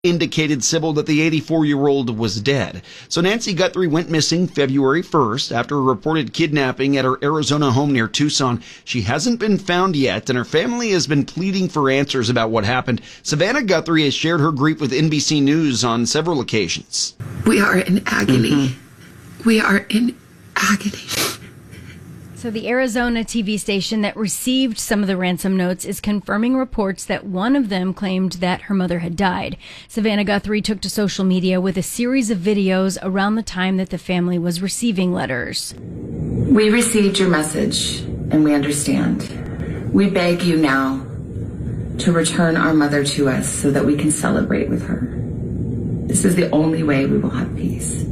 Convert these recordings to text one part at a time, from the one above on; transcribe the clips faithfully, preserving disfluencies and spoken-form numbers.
indicated Sybil that the eighty-four-year-old was dead. So Nancy Guthrie went missing February first after a reported kidnapping at her Arizona home near Tucson. She hasn't been found yet, and her family has been pleading for answers about what happened. Savannah Guthrie has shared her grief with N B C News on several occasions. We are in agony. Mm-hmm. We are in agony. So the Arizona T V station that received some of the ransom notes is confirming reports that one of them claimed that her mother had died. Savannah Guthrie took to social media with a series of videos around the time that the family was receiving letters. We received your message, and we understand. We beg you now to return our mother to us so that we can celebrate with her. This is the only way we will have peace.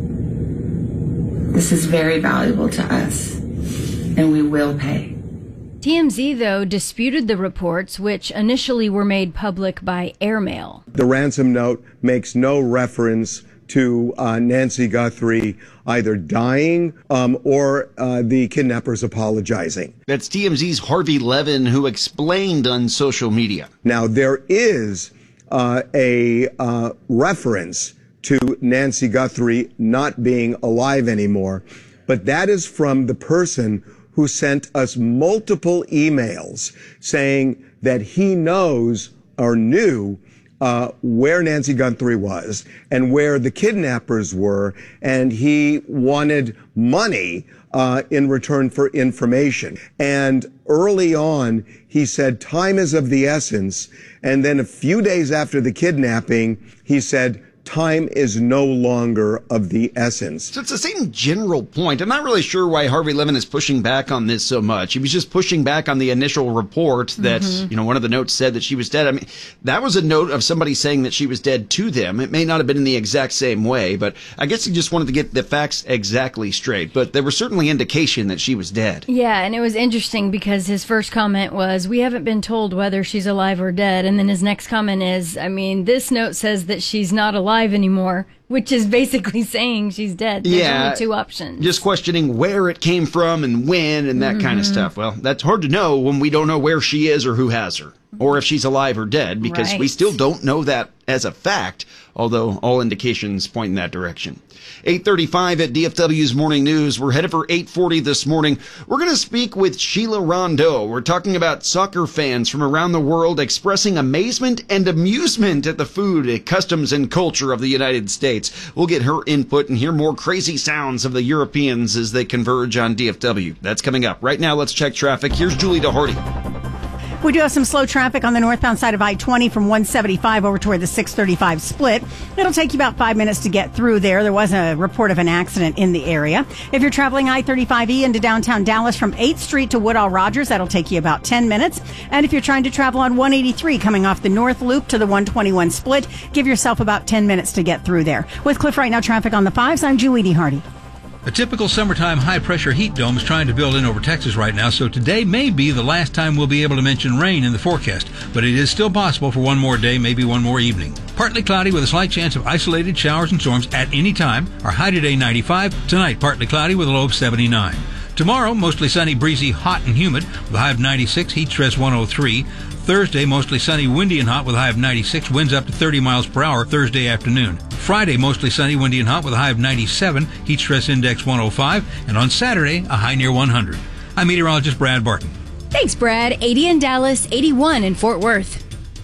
This is very valuable to us, and we will pay. T M Z, though, disputed the reports, which initially were made public by airmail. The ransom note makes no reference to uh, Nancy Guthrie either dying um, or uh, the kidnappers apologizing. That's T M Z's Harvey Levin, who explained on social media. Now, there is uh, a uh, reference to Nancy Guthrie not being alive anymore, but that is from the person who sent us multiple emails saying that he knows or knew uh, where Nancy Guthrie was and where the kidnappers were, and he wanted money uh, in return for information. And early on, he said time is of the essence, and then a few days after the kidnapping, he said time is no longer of the essence. So it's the same general point. I'm not really sure why Harvey Levin is pushing back on this so much. He was just pushing back on the initial report that, mm-hmm. you know, one of the notes said that she was dead. I mean, that was a note of somebody saying that she was dead to them. It may not have been in the exact same way, but I guess he just wanted to get the facts exactly straight. But there was certainly indication that she was dead. Yeah, and it was interesting because his first comment was, we haven't been told whether she's alive or dead. And then his next comment is, I mean, this note says that she's not alive anymore, which is basically saying she's dead. There's yeah, only two options. Just questioning where it came from and when and that mm-hmm. kind of stuff. Well, that's hard to know when we don't know where she is or who has her, or if she's alive or dead, because right. we still don't know that as a fact, although all indications point in that direction. eight thirty-five at D F W's Morning News. We're headed for eight forty this morning. We're going to speak with Sheila Rondeau. We're talking about soccer fans from around the world expressing amazement and amusement at the food, customs, and culture of the United States. We'll get her input and hear more crazy sounds of the Europeans as they converge on D F W. That's coming up. Right now, let's check traffic. Here's Julie DeHardy. We do have some slow traffic on the northbound side of I twenty from one seventy-five over toward the six thirty-five split. It'll take you about five minutes to get through there. There was a report of an accident in the area. If you're traveling I thirty-five E into downtown Dallas from eighth Street to Woodall Rogers, that'll take you about ten minutes. And if you're trying to travel on one eighty-three coming off the North Loop to the one twenty-one split, give yourself about ten minutes to get through there. With Cliff Right Now traffic on the fives, I'm Julie DeHardy. A typical summertime high-pressure heat dome is trying to build in over Texas right now, so today may be the last time we'll be able to mention rain in the forecast, but it is still possible for one more day, maybe one more evening. Partly cloudy with a slight chance of isolated showers and storms at any time. Our high today ninety-five, tonight partly cloudy with a low of seventy-nine. Tomorrow, mostly sunny, breezy, hot and humid with a high of ninety-six, heat stress one oh three. Thursday, mostly sunny, windy and hot with a high of ninety-six, winds up to thirty miles per hour Thursday afternoon. Friday, mostly sunny, windy and hot with a high of ninety-seven, heat stress index one oh five, and on Saturday, a high near one hundred. I'm meteorologist Brad Barton. Thanks, Brad. eighty in Dallas, eighty-one in Fort Worth.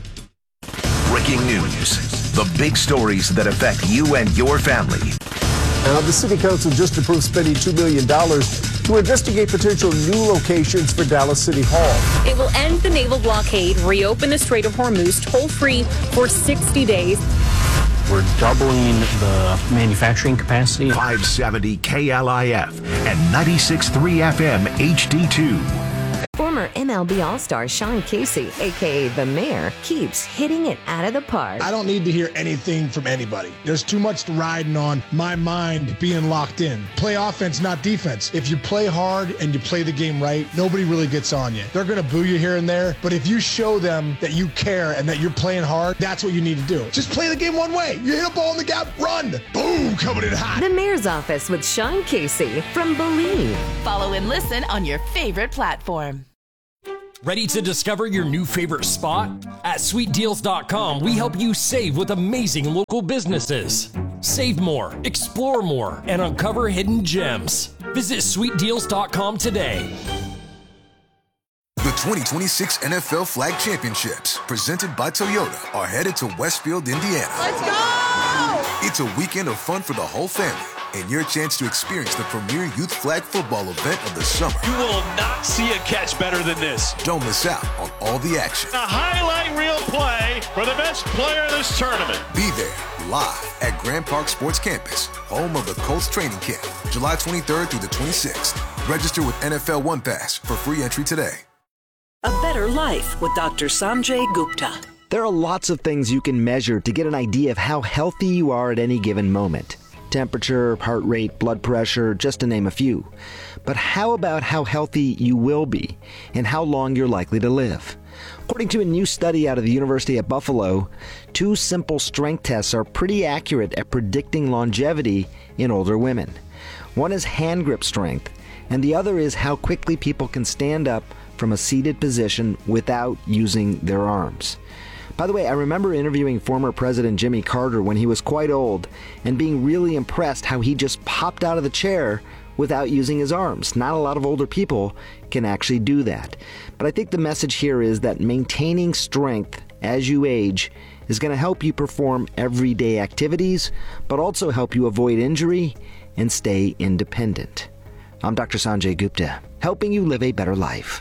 Breaking news. The big stories that affect you and your family. Now, the City Council just approved spending two million dollars to investigate potential new locations for Dallas City Hall. It will end the naval blockade, reopen the Strait of Hormuz toll-free for sixty days. We're doubling the manufacturing capacity. five seventy K L I F and ninety-six point three F M H D two. Former M L B All-Star Sean Casey, a k a. The Mayor, keeps hitting it out of the park. I don't need to hear anything from anybody. There's too much riding on my mind being locked in. Play offense, not defense. If you play hard and you play the game right, nobody really gets on you. They're going to boo you here and there, but if you show them that you care and that you're playing hard, that's what you need to do. Just play the game one way. You hit a ball in the gap, run. Boom, coming in hot. The Mayor's Office with Sean Casey from Believe. Follow and listen on your favorite platform. Ready to discover your new favorite spot? At sweet deals dot com, we help you save with amazing local businesses. Save more, explore more, and uncover hidden gems. Visit sweet deals dot com today. The twenty twenty-six N F L Flag Championships, presented by Toyota, are headed to Westfield, Indiana. Let's go! It's a weekend of fun for the whole family, and your chance to experience the premier youth flag football event of the summer. You will not see a catch better than this. Don't miss out on all the action. A highlight reel play for the best player of this tournament. Be there, live at Grand Park Sports Campus, home of the Colts training camp, July twenty-third through the twenty-sixth. Register with N F L One Pass for free entry today. A better life with Doctor Sanjay Gupta. There are lots of things you can measure to get an idea of how healthy you are at any given moment. Temperature, heart rate, blood pressure, just to name a few. But how about how healthy you will be and how long you're likely to live? According to a new study out of the University of Buffalo, two simple strength tests are pretty accurate at predicting longevity in older women. One is hand grip strength, and the other is how quickly people can stand up from a seated position without using their arms. By the way, I remember interviewing former President Jimmy Carter when he was quite old and being really impressed how he just popped out of the chair without using his arms. Not a lot of older people can actually do that. But I think the message here is that maintaining strength as you age is going to help you perform everyday activities, but also help you avoid injury and stay independent. I'm Doctor Sanjay Gupta, helping you live a better life.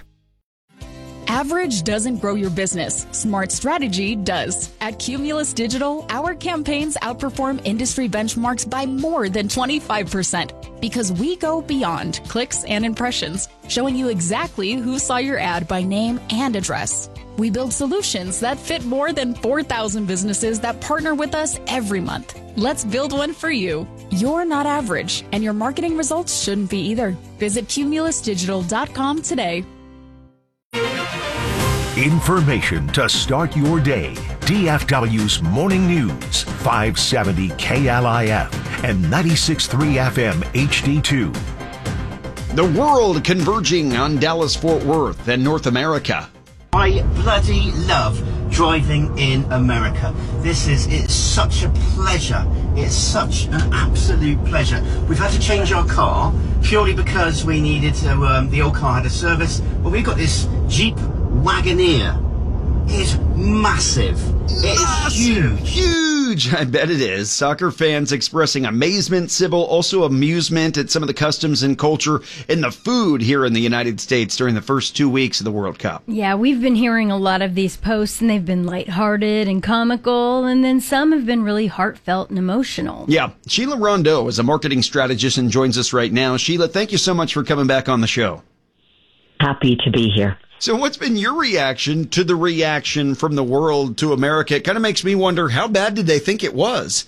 Average doesn't grow your business. Smart strategy does. At Cumulus Digital, our campaigns outperform industry benchmarks by more than twenty-five percent because we go beyond clicks and impressions, showing you exactly who saw your ad by name and address. We build solutions that fit more than four thousand businesses that partner with us every month. Let's build one for you. You're not average, and your marketing results shouldn't be either. Visit cumulus digital dot com today. Information to start your day. D F W's Morning News, five seventy K L I F and ninety-six point three F M H D two. The world converging on Dallas-Fort Worth and North America. I bloody love driving in America. This is, it's such a pleasure. It's such an absolute pleasure. We've had to change our car purely because we needed to, um, the old car had a service. Well, we've got this Jeep Wagoneer. It's massive. It is huge. Huge. I bet it is. Soccer fans expressing amazement, Sybil, also amusement at some of the customs and culture and the food here in the United States during the first two weeks of the World Cup. Yeah, we've been hearing a lot of these posts, and they've been lighthearted and comical, and then some have been really heartfelt and emotional. Yeah. Sheila Rondeau is a marketing strategist and joins us right now. Sheila, thank you so much for coming back on the show. Happy to be here. So what's been your reaction to the reaction from the world to America? It kind of makes me wonder, how bad did they think it was?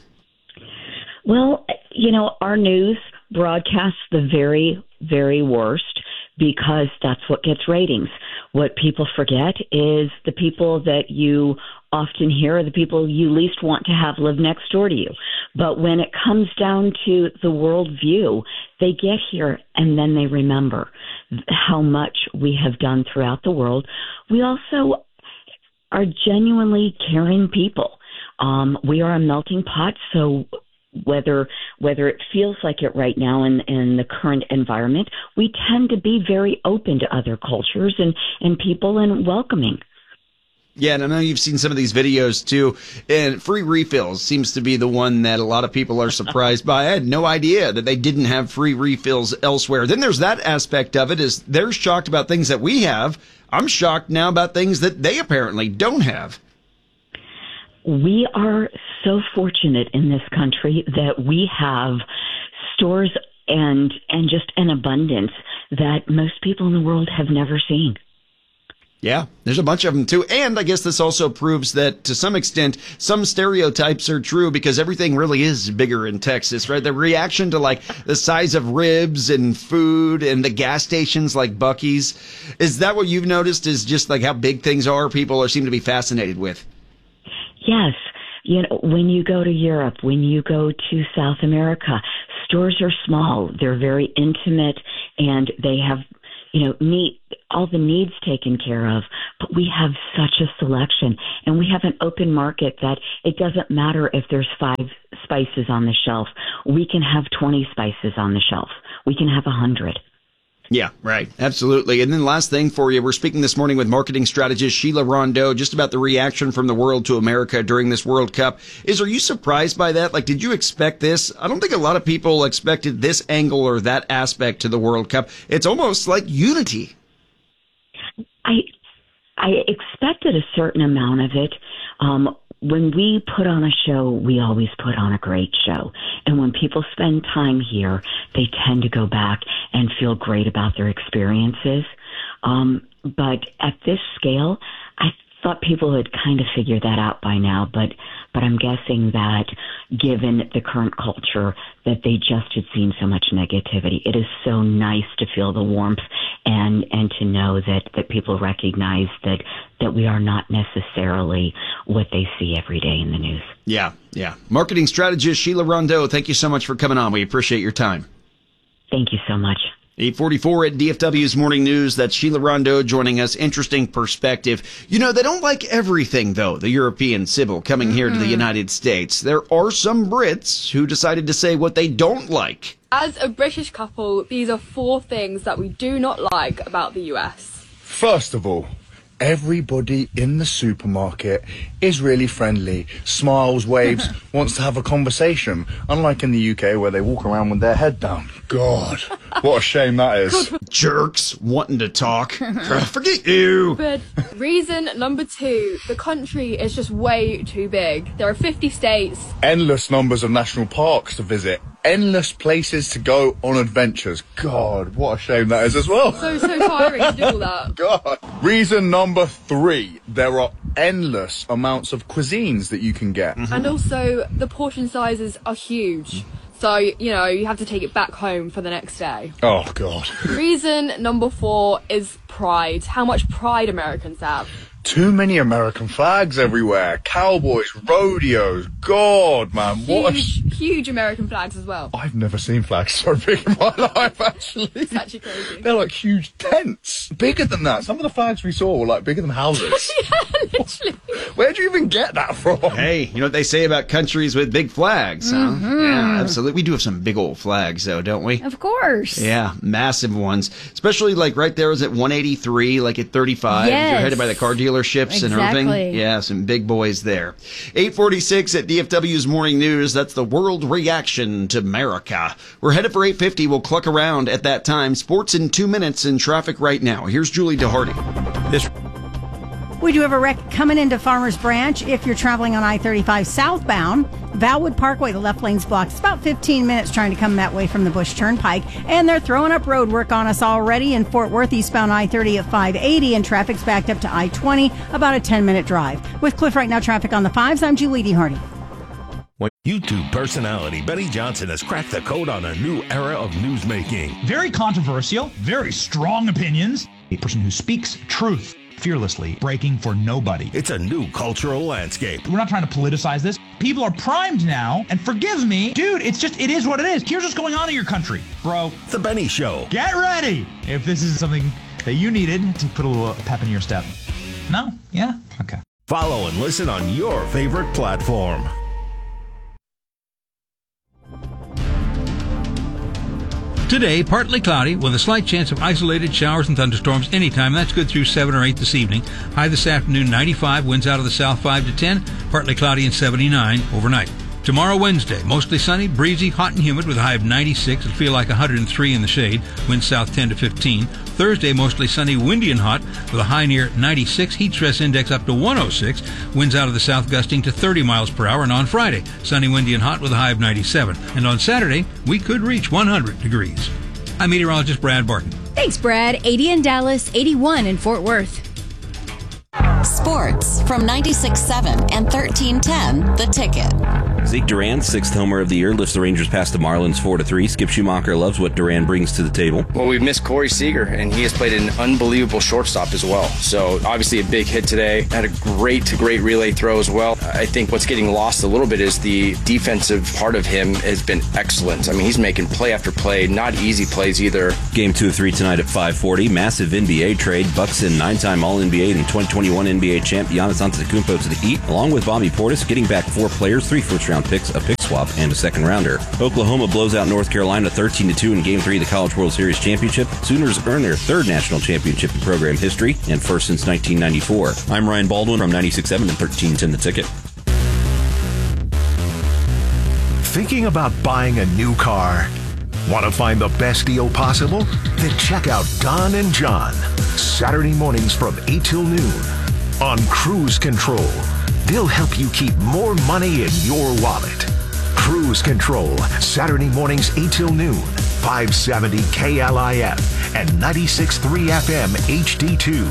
Well, you know, our news broadcasts the very, very worst because that's what gets ratings. What people forget is the people that you often hear are the people you least want to have live next door to you. But when it comes down to the world view, they get here and then they remember how much we have done throughout the world. We also are genuinely caring people. Um, we are a melting pot, so whether whether it feels like it right now in, in the current environment, we tend to be very open to other cultures and, and people and welcoming. Yeah, and I know you've seen some of these videos too, and free refills seems to be the one that a lot of people are surprised by. I had no idea that they didn't have free refills elsewhere. Then there's that aspect of it, is they're shocked about things that we have. I'm shocked now about things that they apparently don't have. We are so fortunate in this country that we have stores and and just an abundance that most people in the world have never seen. Yeah, there's a bunch of them too. And I guess this also proves that to some extent, some stereotypes are true because everything really is bigger in Texas, right? The reaction to like the size of ribs and food and the gas stations like Buc-ee's. Is that what you've noticed, is just like how big things are people are seem to be fascinated with? Yes. You know, when you go to Europe, when you go to South America, stores are small. They're very intimate and they have you know, need all the needs taken care of, but we have such a selection, and we have an open market that it doesn't matter if there's five spices on the shelf. We can have twenty spices on the shelf. We can have a hundred. Yeah, right. Absolutely. And then last thing for you, we're speaking this morning with marketing strategist Sheila Rondeau just about the reaction from the world to America during this World Cup. Is, are you surprised by that? Like, did you expect this? I don't think a lot of people expected this angle or that aspect to the World Cup. It's almost like unity. I, I expected a certain amount of it. Um, When we put on a show, we always put on a great show. And when people spend time here, they tend to go back and feel great about their experiences. Um, but at this scale, I thought people had kind of figured that out by now. But, but I'm guessing that given the current culture, that they just had seen so much negativity. It is so nice to feel the warmth and, and to know that, that people recognize that, that we are not necessarily what they see every day in the news. Yeah, yeah. Marketing strategist Sheila Rondeau, thank you so much for coming on. We appreciate your time. Thank you so much. eight forty-four at D F W's Morning News. That's Sheila Rondeau joining us. Interesting perspective. You know, they don't like everything, though, the European Sybil coming mm-hmm. here to the United States. There are some Brits who decided to say what they don't like. As a British couple, these are four things that we do not like about the U S. First of all, everybody in the supermarket is really friendly, smiles, waves, wants to have a conversation. Unlike in the U K where they walk around with their head down. God, what a shame that is. Jerks wanting to talk. Forget you. But reason number two, the country is just way too big. There are fifty states. Endless numbers of national parks to visit. Endless places to go on adventures. God, what a shame that is as well. So, so tiring to do all that. God. Reason number three, there are endless amounts of cuisines that you can get. Mm-hmm. And also, the portion sizes are huge. So, you know, you have to take it back home for the next day. Oh, God. Reason number four is pride. How much pride Americans have. Too many American flags everywhere. Cowboys, rodeos. God, man. Huge, what a sh- huge American flags as well. I've never seen flags so big in my life, actually. It's actually crazy. They're like huge tents. Bigger than that. Some of the flags we saw were like bigger than houses. Yeah, literally. Where'd you even get that from? Hey, you know what they say about countries with big flags, huh? Mm-hmm. Yeah, absolutely. We do have some big old flags, though, don't we? Of course. Yeah, massive ones. Especially like right there is at one eighty-three, like at thirty-five. Yes. You're headed by the car dealerships Exactly. and everything. Yeah, some big boys there. eight forty-six at D F W's Morning News. That's the world reaction to America. We're headed for eight fifty. We'll cluck around at that time. Sports in two minutes in traffic right now. Here's Julie DeHardy. This. We do have a wreck coming into Farmers Branch if you're traveling on I thirty-five southbound. Valwood Parkway, the left lane's blocked. It's about fifteen minutes trying to come that way from the Bush Turnpike. And they're throwing up road work on us already in Fort Worth, eastbound I thirty at five eighty, and traffic's backed up to I twenty, about a ten-minute drive. With Cliff Right Now traffic on the fives, I'm Julie DeHardy. YouTube personality Benny Johnson has cracked the code on a new era of newsmaking. Very controversial, very strong opinions. A person who speaks truth fearlessly, breaking for nobody. It's a new cultural landscape. We're not trying to politicize this. People are primed now, and forgive me, dude, it's just, it is what it is. Here's what's going on in your country, bro. The Benny Show. Get ready if this is something that you needed to put a little pep in your step. No? Yeah? Okay. Follow and listen on your favorite platform. Today, partly cloudy with a slight chance of isolated showers and thunderstorms anytime. That's good through seven or eight this evening. High this afternoon, ninety-five. Winds out of the south, five to ten. Partly cloudy and seventy-nine overnight. Tomorrow, Wednesday, mostly sunny, breezy, hot and humid with a high of ninety-six. It'll feel like one hundred three in the shade. Winds south ten to fifteen. Thursday, mostly sunny, windy and hot with a high near ninety-six. Heat stress index up to one oh six. Winds out of the south gusting to thirty miles per hour. And on Friday, sunny, windy and hot with a high of ninety-seven. And on Saturday, we could reach one hundred degrees. I'm meteorologist Brad Barton. Thanks, Brad. eighty in Dallas, eighty-one in Fort Worth. Sports from ninety-six point seven and thirteen ten The Ticket. Zeke Duran, sixth homer of the year, lifts the Rangers past the Marlins four to three. Skip Schumacher loves what Duran brings to the table. Well, we've missed Corey Seager, and he has played an unbelievable shortstop as well. So, obviously, a big hit today. Had a great, great relay throw as well. I think what's getting lost a little bit is the defensive part of him has been excellent. I mean, he's making play after play, not easy plays either. Game two of three tonight at five forty. Massive N B A trade. Bucks in nine-time All-N B A and twenty twenty-one N B A champ Giannis Antetokounmpo to the Heat, along with Bobby Portis, getting back four players, three first-round picks, a pick swap, and a second-rounder. Oklahoma blows out North Carolina thirteen to two in Game three of the College World Series Championship. Sooners earn their third national championship in program history and first since nineteen ninety-four. I'm Ryan Baldwin from ninety-six point seven and thirteen ten The Ticket. Thinking about buying a new car? Want to find the best deal possible? Then check out Don and John, Saturday mornings from eight till noon on Cruise Control. They'll help you keep more money in your wallet. Cruise Control, Saturday mornings eight till noon, five seventy K L I F and ninety-six point three F M H D two.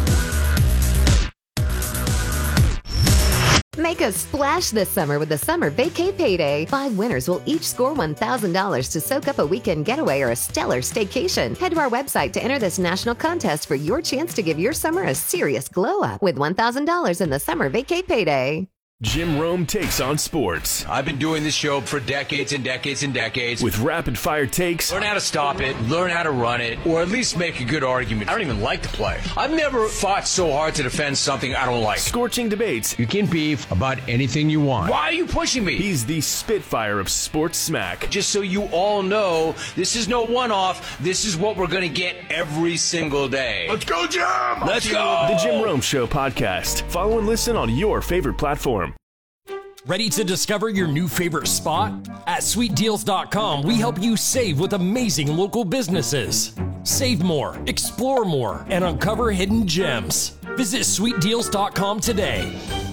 Make a splash this summer with the Summer Vacay Payday. Five winners will each score one thousand dollars to soak up a weekend getaway or a stellar staycation. Head to our website to enter this national contest for your chance to give your summer a serious glow-up with one thousand dollars in the Summer Vacay Payday. Jim Rome takes on sports. I've been doing this show for decades and decades and decades. With rapid-fire takes. Learn how to stop it, learn how to run it, or at least make a good argument. I don't even like to play. I've never fought so hard to defend something I don't like. Scorching debates. You can beef about anything you want. Why are you pushing me? He's the Spitfire of sports smack. Just so you all know, this is no one-off. This is what we're going to get every single day. Let's go, Jim! Let's go! The Jim Rome Show podcast. Follow and listen on your favorite platform. Ready to discover your new favorite spot? At sweet deals dot com, we help you save with amazing local businesses. Save more, explore more, and uncover hidden gems. Visit sweet deals dot com today.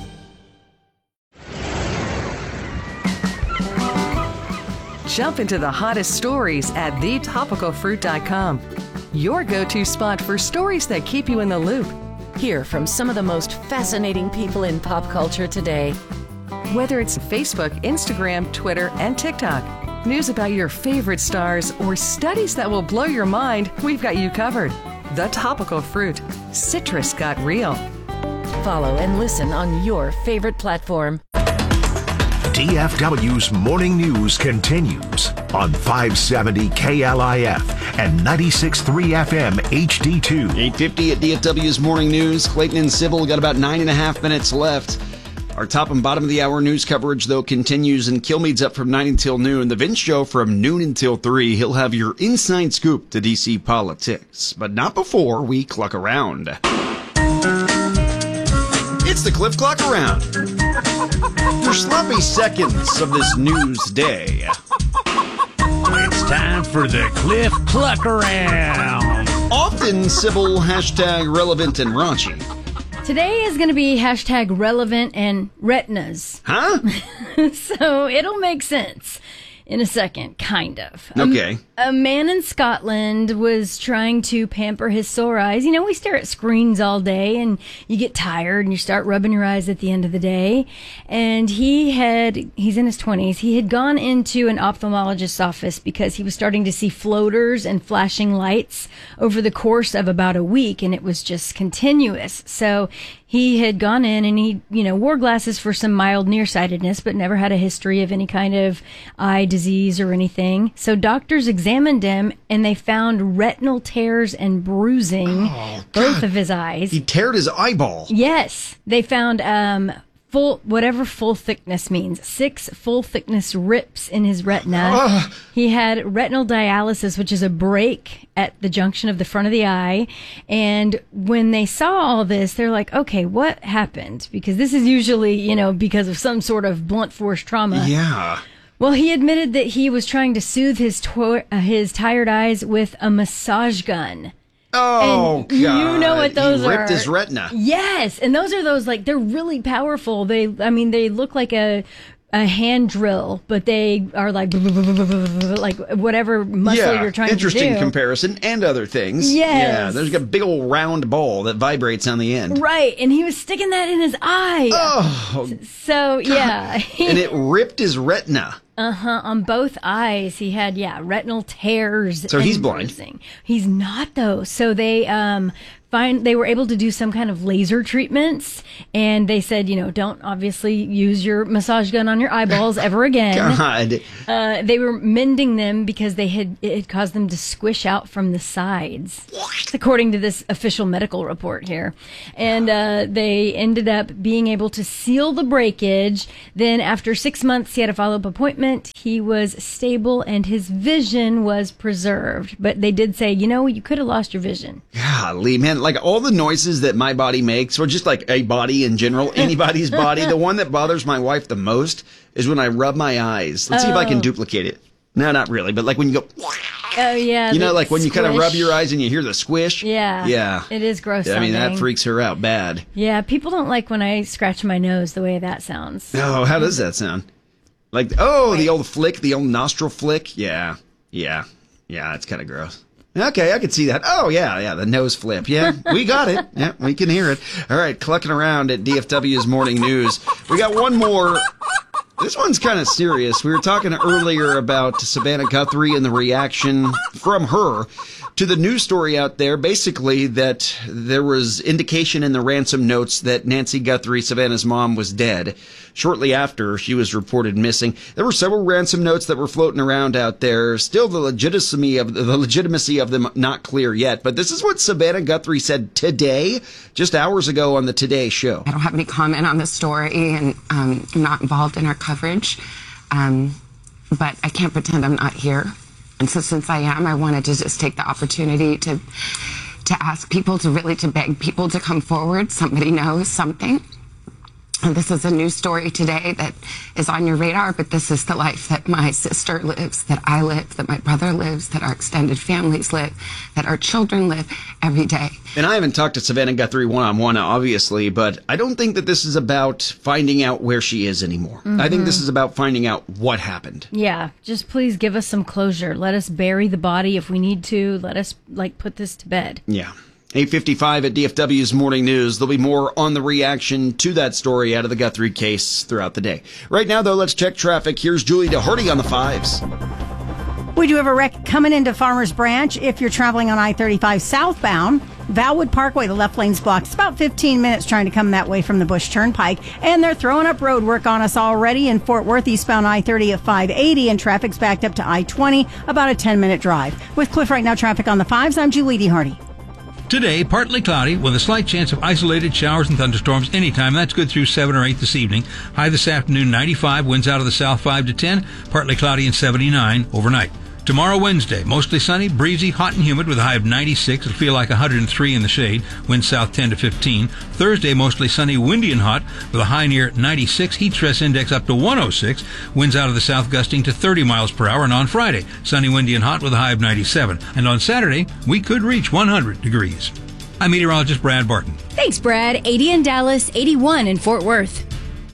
Jump into the hottest stories at the topical fruit dot com. Your go-to spot for stories that keep you in the loop. Hear from some of the most fascinating people in pop culture today. Whether it's Facebook, Instagram, Twitter, and TikTok, news about your favorite stars, or studies that will blow your mind, we've got you covered. The Topical Fruit. Citrus got real. Follow and listen on your favorite platform. D F W's Morning News continues on five seventy K L I F and ninety-six point three F M H D two. eight fifty at D F W's Morning News. Clayton and Sybil got about nine and a half minutes left. Our top and bottom of the hour news coverage, though, continues, and Kilmeade's up from nine until noon. The Vince Show from noon until three. He'll have your inside scoop to D C politics, but not before we cluck around. It's the Cliff Clock Around. For sloppy seconds of this news day. It's time for the Cliff Cluck Around. Often, Sybil, hashtag relevant and raunchy. Today is going to be hashtag relevant and retinas. Huh? So it'll make sense in a second, kind of. Okay. A, a man in Scotland was trying to pamper his sore eyes. You know, we stare at screens all day and you get tired and you start rubbing your eyes at the end of the day. And he had, he's in his twenties, he had gone into an ophthalmologist's office because he was starting to see floaters and flashing lights over the course of about a week, and it was just continuous. So he had gone in and he, you know, wore glasses for some mild nearsightedness, but never had a history of any kind of eye disease or anything. So doctors examined him and they found retinal tears and bruising, oh, both God. of his eyes. He teared his eyeball. Yes. They found um, full, whatever full thickness means, six full thickness rips in his retina. Oh. He had retinal dialysis, which is a break at the junction of the front of the eye. And when they saw all this, they're like, okay, what happened? Because this is usually, you know, because of some sort of blunt force trauma. Yeah. Well, he admitted that he was trying to soothe his to- uh, his tired eyes with a massage gun. Oh, and God. You know what those he ripped are. his retina. Yes. And those are those, like, they're really powerful. They, I mean, they look like a, a hand drill, but they are like like whatever muscle yeah, you're trying to do. Interesting comparison, and other things. Yes. Yeah, there's a big old round ball that vibrates on the end. Right, and he was sticking that in his eye. Oh, so yeah, and it ripped his retina. Uh huh. On both eyes, he had yeah retinal tears. So he's and blind. bruising. He's not though. So they um find they were able to do some kind of laser treatments, and they said, you know, don't obviously use your massage gun on your eyeballs ever again. God. Uh, they were mending them because they had it had caused them to squish out from the sides, according to this official medical report here. And uh, they ended up being able to seal the breakage. Then after six months, he had a follow-up appointment. He was stable and his vision was preserved. But they did say, you know, you could have lost your vision. Golly, man, like all the noises that my body makes, or just like a body in general, anybody's body, the one that bothers my wife the most is when I rub my eyes. Let's oh. see if I can duplicate it. No, not really, but like when you go... Oh, yeah. You know, like when squish. you kind of rub your eyes and you hear the squish? Yeah. Yeah. It is gross I mean, sounding. that freaks her out bad. Yeah, people don't like when I scratch my nose the way that sounds. Oh, how does that sound? Like, oh, Wait. the old flick, the old nostril flick? Yeah. Yeah. Yeah, it's kind of gross. Okay, I can see that. Oh, yeah, yeah, the nose flip. Yeah, we got it. Yeah, we can hear it. All right, clucking around at D F W's Morning News. We got one more. This one's kind of serious. We were talking earlier about Savannah Guthrie and the reaction from her to the news story out there, basically that there was indication in the ransom notes that Nancy Guthrie, Savannah's mom, was dead. Shortly after she was reported missing, there were several ransom notes that were floating around out there. Still, the legitimacy of the legitimacy of them not clear yet. But this is what Savannah Guthrie said today, just hours ago on the Today Show. I don't have any comment on the story, and um, I'm not involved in our coverage. Um, but I can't pretend I'm not here. And so since I am, I wanted to just take the opportunity to to ask people, to really to beg people to come forward. Somebody knows something. And this is a news story today that is on your radar, but this is the life that my sister lives, that I live, that my brother lives, that our extended families live, that our children live every day. And I haven't talked to Savannah Guthrie one-on-one, obviously, but I don't think that this is about finding out where she is anymore. Mm-hmm. I think this is about finding out what happened. Yeah, just please give us some closure. Let us bury the body if we need to. Let us, like, put this to bed. Yeah. eight fifty-five at D F W's Morning News. There'll be more on the reaction to that story out of the Guthrie case throughout the day. Right now, though, let's check traffic. Here's Julie DeHardy on the fives. We do have a wreck coming into Farmers Branch. If you're traveling on I thirty-five southbound, Valwood Parkway, the left lane's blocked. It's about fifteen minutes trying to come that way from the Bush Turnpike. And they're throwing up road work on us already in Fort Worth, eastbound I thirty at five eighty, and traffic's backed up to I twenty, about a ten-minute drive. With Cliff Right Now traffic on the fives, I'm Julie DeHardy. Today, partly cloudy with a slight chance of isolated showers and thunderstorms anytime. That's good through seven or eight this evening. High this afternoon, ninety-five. Winds out of the south five to ten. Partly cloudy and seventy-nine overnight. Tomorrow, Wednesday, mostly sunny, breezy, hot and humid with a high of ninety-six. It'll feel like one hundred three in the shade. Winds south ten to fifteen. Thursday, mostly sunny, windy and hot with a high near ninety-six. Heat stress index up to one oh six. Winds out of the south gusting to thirty miles per hour. And on Friday, sunny, windy and hot with a high of ninety-seven. And on Saturday, we could reach one hundred degrees. I'm meteorologist Brad Barton. Thanks, Brad. eighty in Dallas, eighty-one in Fort Worth.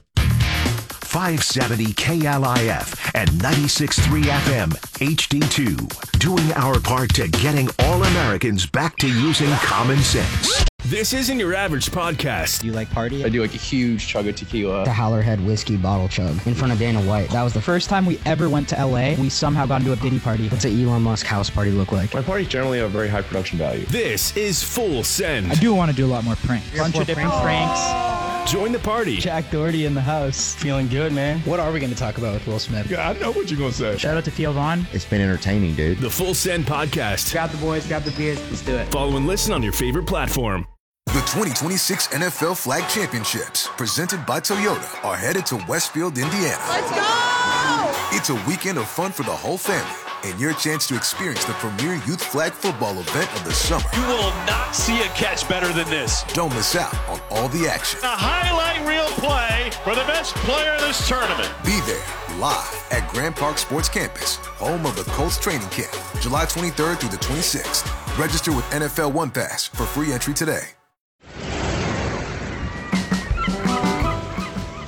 five seventy K L I F and ninety-six point three F M H D two. Doing our part to getting all Americans back to using common sense. This isn't your average podcast. Do you like party? I do like a huge chug of tequila. The Howlerhead whiskey bottle chug in front of Dana White. That was the first time we ever went to L A. We somehow got into a Diddy party. What's an Elon Musk house party look like? My parties generally have very high production value. This is Full Send. I do want to do a lot more pranks. A bunch of different pranks. pranks. Join the party. Jack Doherty in the house. Feeling good, man. What are we going to talk about with Will Smith? Yeah, I know what you're going to say. Shout out to Theo Vaughn. It's been entertaining, dude. The Full Send podcast. Grab the boys, grab the beers. Let's do it. Follow and listen on your favorite platform. The twenty twenty-six N F L Flag Championships, presented by Toyota, are headed to Westfield, Indiana. Let's go! It's a weekend of fun for the whole family, and your chance to experience the premier youth flag football event of the summer. You will not see a catch better than this. Don't miss out on all the action. A highlight reel play for the best player in this tournament. Be there, live at Grand Park Sports Campus, home of the Colts training camp, July twenty-third through the twenty-sixth. Register with N F L One Pass for free entry today.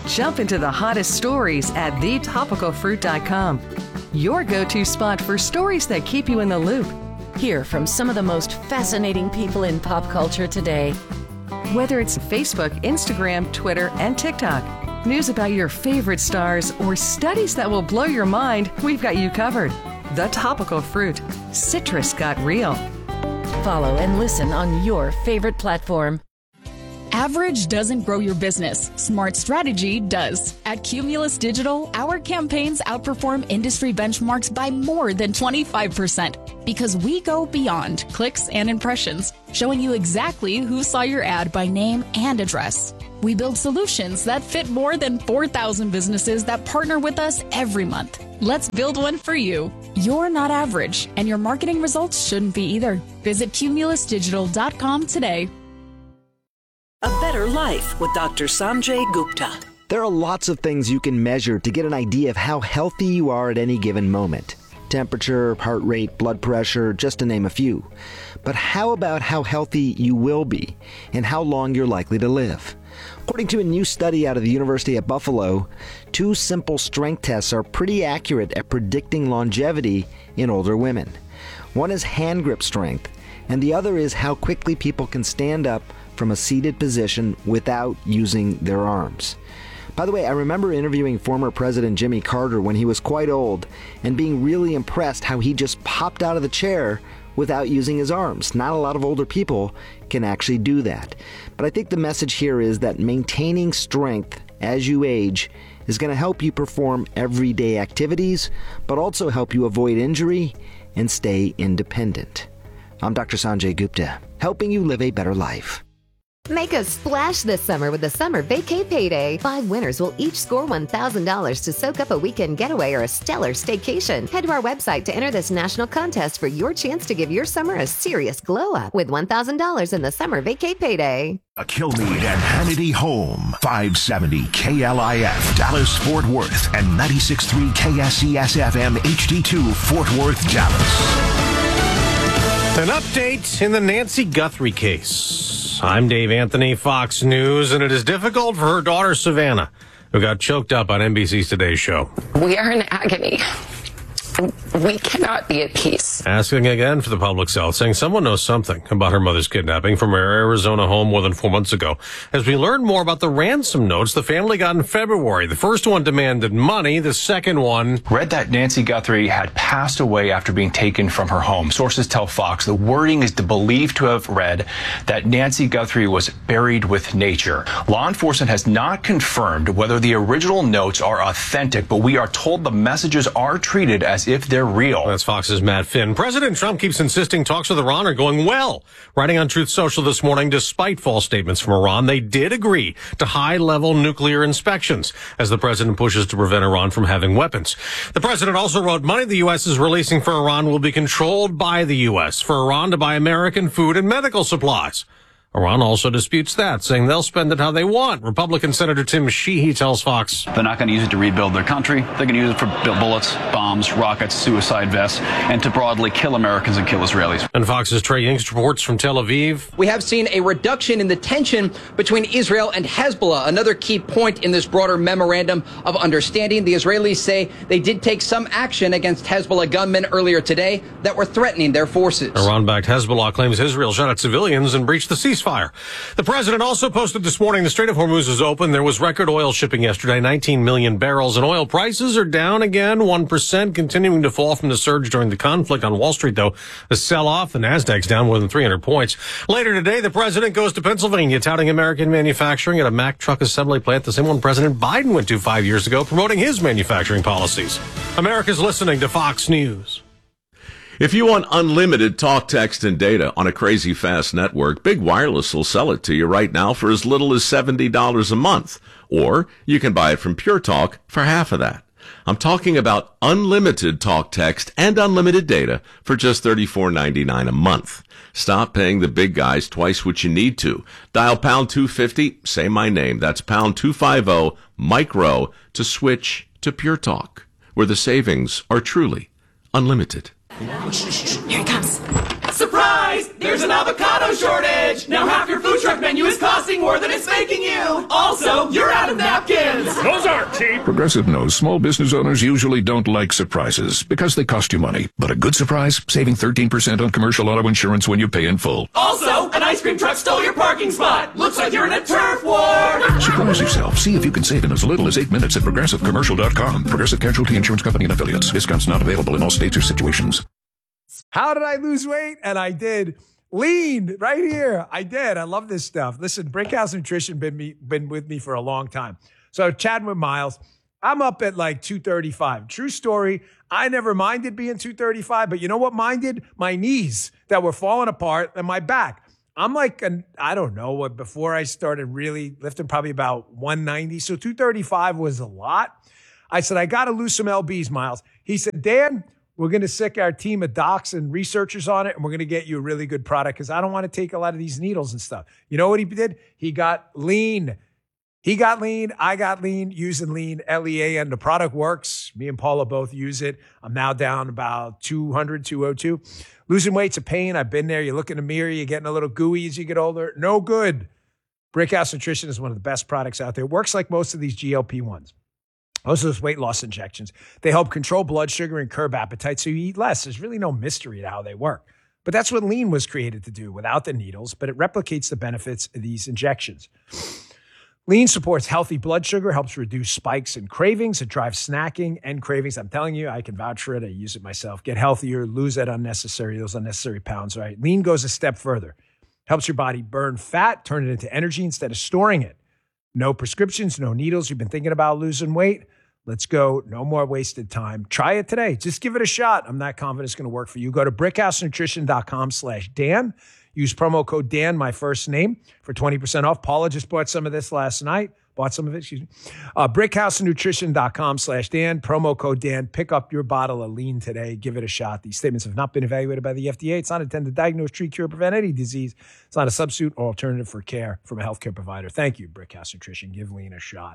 Jump into the hottest stories at the topical fruit dot com. Your go-to spot for stories that keep you in the loop. Hear from some of the most fascinating people in pop culture today. Whether it's Facebook, Instagram, Twitter, and TikTok, news about your favorite stars, or studies that will blow your mind, we've got you covered. The Topical Fruit. Citrus got real. Follow and listen on your favorite platform. Average doesn't grow your business. Smart strategy does. At Cumulus Digital, our campaigns outperform industry benchmarks by more than twenty-five percent because we go beyond clicks and impressions, showing you exactly who saw your ad by name and address. We build solutions that fit more than four thousand businesses that partner with us every month. Let's build one for you. You're not average, and your marketing results shouldn't be either. Visit cumulus digital dot com today. A Better Life with Doctor Sanjay Gupta. There are lots of things you can measure to get an idea of how healthy you are at any given moment. Temperature, heart rate, blood pressure, just to name a few. But how about how healthy you will be and how long you're likely to live? According to a new study out of the University at Buffalo, two simple strength tests are pretty accurate at predicting longevity in older women. One is hand grip strength, and the other is how quickly people can stand up from a seated position without using their arms. By the way, I remember interviewing former President Jimmy Carter when he was quite old and being really impressed how he just popped out of the chair without using his arms. Not a lot of older people can actually do that. But I think the message here is that maintaining strength as you age is going to help you perform everyday activities, but also help you avoid injury and stay independent. I'm Doctor Sanjay Gupta, helping you live a better life. Make a splash this summer with the Summer Vacay Payday. Five winners will each score one thousand dollars to soak up a weekend getaway or a stellar staycation. Head to our website to enter this national contest for your chance to give your summer a serious glow up with one thousand dollars in the Summer Vacay Payday. A Kilmeade and Hannity Home. five seventy K L I F Dallas Fort Worth and ninety-six point three K S E S F M H D two Fort Worth, Dallas. An update in the Nancy Guthrie case. I'm Dave Anthony, Fox News, and it is difficult for her daughter, Savannah, who got choked up on N B C's Today Show. We are in agony. We cannot be at peace. Asking again for the public's health, saying someone knows something about her mother's kidnapping from her Arizona home more than four months ago. As we learn more about the ransom notes the family got in February, the first one demanded money, the second one read that Nancy Guthrie had passed away after being taken from her home. Sources tell Fox the wording is believed to have read that Nancy Guthrie was buried with nature. Law enforcement has not confirmed whether the original notes are authentic, but we are told the messages are treated as if they're real. That's Fox's Matt Finn. President Trump keeps insisting talks with Iran are going well. Writing on Truth Social this morning, despite false statements from Iran, they did agree to high-level nuclear inspections as the president pushes to prevent Iran from having weapons. The president also wrote money the U S is releasing for Iran will be controlled by the U S for Iran to buy American food and medical supplies. Iran also disputes that, saying they'll spend it how they want. Republican Senator Tim Sheehy tells Fox they're not going to use it to rebuild their country. They're going to use it for bullets, bombs, rockets, suicide vests, and to broadly kill Americans and kill Israelis. And Fox's Trey Yingst reports from Tel Aviv. We have seen a reduction in the tension between Israel and Hezbollah. Another key point in this broader memorandum of understanding. The Israelis say they did take some action against Hezbollah gunmen earlier today that were threatening their forces. Iran-backed Hezbollah claims Israel shot at civilians and breached the ceasefire. Fire. The president also posted this morning the Strait of Hormuz is open. There was record oil shipping yesterday, nineteen million barrels, and oil prices are down again, one percent, continuing to fall from the surge during the conflict. On Wall Street, though, the sell-off, the Nasdaq's down more than three hundred points. Later today, the president goes to Pennsylvania, touting American manufacturing at a Mack truck assembly plant, the same one President Biden went to five years ago, promoting his manufacturing policies. America's listening to Fox News. If you want unlimited talk, text, and data on a crazy fast network, Big Wireless will sell it to you right now for as little as seventy dollars a month. Or you can buy it from Pure Talk for half of that. I'm talking about unlimited talk, text, and unlimited data for just thirty-four ninety-nine a month. Stop paying the big guys twice what you need to. Dial pound two fifty, say my name. That's pound two fifty, micro, to switch to Pure Talk, where the savings are truly unlimited. Here he comes. Surprise! There's an avocado shortage! Now half your food truck menu is costing more than it's making you! Also, you're out of napkins! Those aren't cheap! Progressive knows small business owners usually don't like surprises because they cost you money. But a good surprise? Saving thirteen percent on commercial auto insurance when you pay in full. Also, an ice cream truck stole your parking spot! Looks like you're in a turf war! Surprise yourself. See if you can save in as little as eight minutes at progressive commercial dot com. Progressive Casualty Insurance Company and affiliates. Discounts not available in all states or situations. How did I lose weight? And I did. Lean right here. I did. I love this stuff. Listen, Brickhouse Nutrition been me been with me for a long time. So chatting with Miles, I'm up at like two thirty-five. True story. I never minded being two thirty-five, but you know what minded? My knees that were falling apart and my back. I'm like, an, I don't know what, before I started really lifting, probably about one ninety. So two thirty-five was a lot. I said, I got to lose some L Bs, Miles. He said, Dan, we're going to sick our team of docs and researchers on it, and we're going to get you a really good product because I don't want to take a lot of these needles and stuff. You know what he did? He got lean. He got lean. I got lean using lean, L E A, and the product works. Me and Paula both use it. I'm now down about two hundred, two oh two. Losing weight's a pain. I've been there. You look in the mirror, you're getting a little gooey as you get older. No good. Brickhouse Nutrition is one of the best products out there. It works like most of these G L P ones. Most of those weight loss injections. They help control blood sugar and curb appetite so you eat less. There's really no mystery to how they work. But that's what lean was created to do without the needles, but it replicates the benefits of these injections. Lean supports healthy blood sugar, helps reduce spikes and cravings. It drives snacking and cravings. I'm telling you, I can vouch for it. I use it myself. Get healthier, lose that unnecessary, those unnecessary pounds, right? Lean goes a step further. Helps your body burn fat, turn it into energy instead of storing it. No prescriptions, no needles. You've been thinking about losing weight? Let's go. No more wasted time. Try it today. Just give it a shot. I'm not confident it's going to work for you. Go to brickhousenutrition.com slash Dan. Use promo code Dan, my first name, for twenty percent off. Paula just bought some of this last night. Bought some of it, excuse me. Uh, brickhousenutrition.com slash Dan. Promo code Dan. Pick up your bottle of lean today. Give it a shot. These statements have not been evaluated by the F D A. It's not intended to diagnose, treat, cure, prevent any disease. It's not a substitute or alternative for care from a healthcare provider. Thank you, Brickhouse Nutrition. Give lean a shot.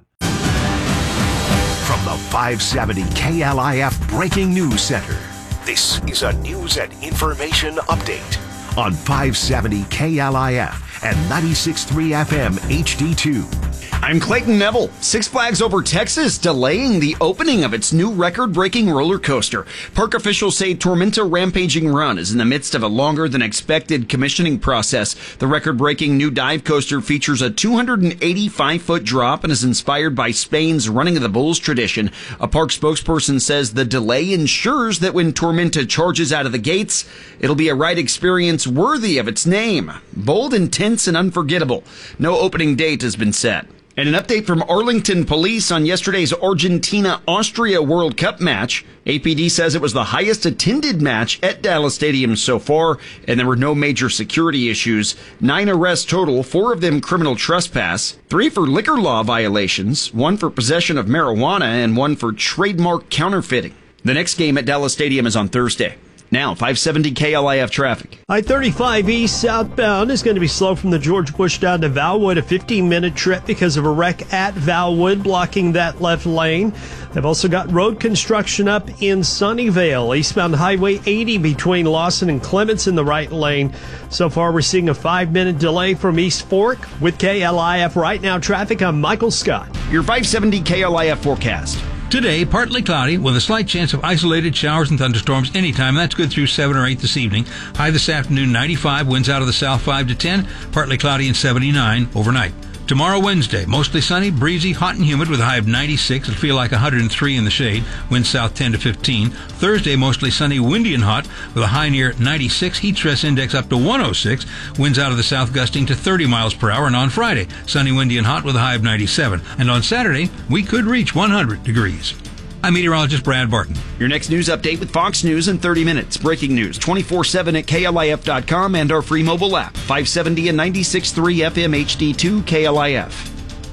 From the five seventy K L I F Breaking News Center, this is a news and information update on five seventy K L I F and ninety-six point three F M H D two. I'm Clayton Neville. Six Flags Over Texas delaying the opening of its new record-breaking roller coaster. Park officials say Tormenta Rampaging Run is in the midst of a longer than expected commissioning process. The record-breaking new dive coaster features a two hundred eighty-five foot drop and is inspired by Spain's Running of the Bulls tradition. A park spokesperson says the delay ensures that when Tormenta charges out of the gates, it'll be a ride experience worthy of its name. Bold, intense, and unforgettable. No opening date has been set. And an update from Arlington Police on yesterday's Argentina-Austria World Cup match. A P D says it was the highest attended match at Dallas Stadium so far, and there were no major security issues. Nine arrests total, four of them criminal trespass, three for liquor law violations, one for possession of marijuana, and one for trademark counterfeiting. The next game at Dallas Stadium is on Thursday. Now, five seventy K L I F traffic. I thirty-five East southbound is going to be slow from the George Bush down to Valwood, a fifteen minute trip because of a wreck at Valwood blocking that left lane. They've also got road construction up in Sunnyvale. Eastbound Highway eighty between Lawson and Clements in the right lane. So far, we're seeing a five minute delay from East Fork. With K L I F Right Now traffic, I'm Michael Scott. Your five seventy K L I F forecast. Today, partly cloudy with a slight chance of isolated showers and thunderstorms anytime. That's good through seven or eight this evening. High this afternoon, ninety-five. Winds out of the south five to ten. Partly cloudy and seventy-nine overnight. Tomorrow, Wednesday, mostly sunny, breezy, hot and humid with a high of ninety-six. It'll feel like one hundred three in the shade. Winds south ten to fifteen. Thursday, mostly sunny, windy and hot with a high near ninety-six. Heat stress index up to one oh six. Winds out of the south gusting to thirty miles per hour. And on Friday, sunny, windy and hot with a high of ninety-seven. And on Saturday, we could reach one hundred degrees. I'm meteorologist Brad Barton. Your next news update with Fox News in thirty minutes. Breaking news twenty-four seven at K L I F dot com and our free mobile app. five seventy and ninety-six point three F M H D two K L I F.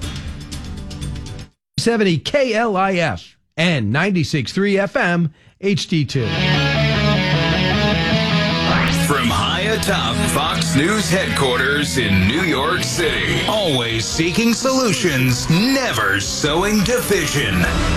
seventy K L I F and ninety-six point three F M H D two. From high atop Fox News headquarters in New York City, always seeking solutions, never sowing division.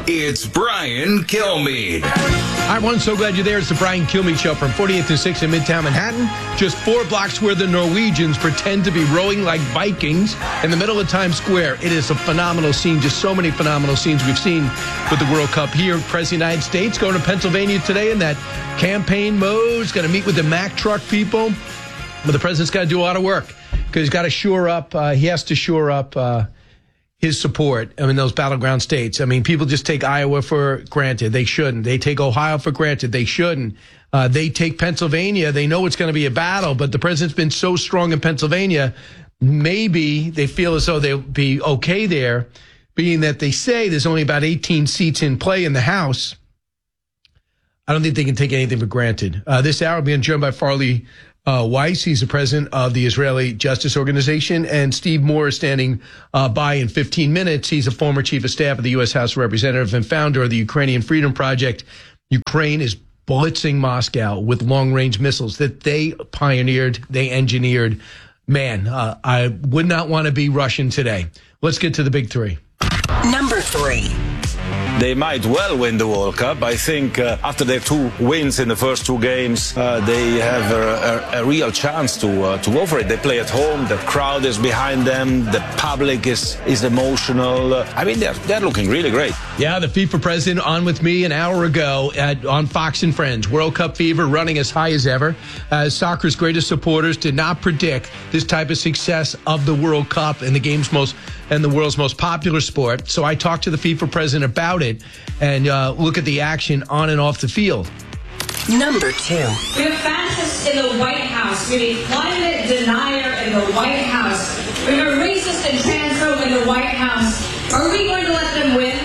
It's Brian Kilmeade. Hi, everyone. So glad you're there. It's the Brian Kilmeade Show from forty-eighth and sixth in Midtown Manhattan. Just four blocks where the Norwegians pretend to be rowing like Vikings in the middle of Times Square. It is a phenomenal scene. Just so many phenomenal scenes we've seen with the World Cup here. President of the United States going to Pennsylvania today in that campaign mode. He's going to meet with the Mack truck people. But the president's got to do a lot of work because he's got to shore up. Uh, he has to shore up uh, his support in those battleground states. I mean, people just take Iowa for granted. They shouldn't. They take Ohio for granted. They shouldn't. Uh, they take Pennsylvania. They know it's going to be a battle, but the president's been so strong in Pennsylvania, maybe they feel as though they'll be okay there, being that they say there's only about eighteen seats in play in the House. I don't think they can take anything for granted. Uh, this hour, being joined by Farley Uh, Weiss, he's the president of the Israeli Justice Organization, and Steve Moore is standing uh, by in fifteen minutes. He's a former chief of staff of the U S House of Representatives and founder of the Ukrainian Freedom Project. Ukraine is blitzing Moscow with long-range missiles that they pioneered, they engineered. Man, uh, I would not want to be Russian today. Let's get to the big three. Number three. They might well win the World Cup. I think uh, after their two wins in the first two games, uh, they have a, a, a real chance to uh, to go for it. They play at home. The crowd is behind them. The public is is emotional. Uh, I mean, they're they're looking really great. Yeah, the FIFA president on with me an hour ago at on Fox and Friends. World Cup fever running as high as ever. As soccer's greatest supporters did not predict this type of success of the World Cup and the game's most and the world's most popular sport. So I talked to the FIFA president about it and uh, look at the action on and off the field. Number two. We have fascists in the White House. We have a climate denier in the White House. We have a racist and transphobe in the White House. Are we going to let them win?